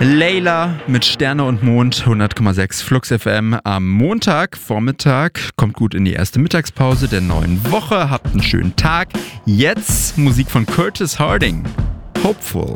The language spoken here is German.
Layla mit Sterne und Mond, 100,6 Flux FM am Montagvormittag. Kommt gut in die erste Mittagspause der neuen Woche. Habt einen schönen Tag. Jetzt Musik von Curtis Harding. Hopeful.